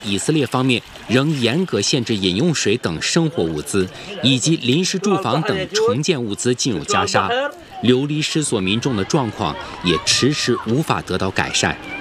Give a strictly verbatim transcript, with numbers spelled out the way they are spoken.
以色列方面仍严格限制饮用水等生活物资，以及临时住房等重建物资进入加沙，流离失所民众的状况也迟迟无法得到改善。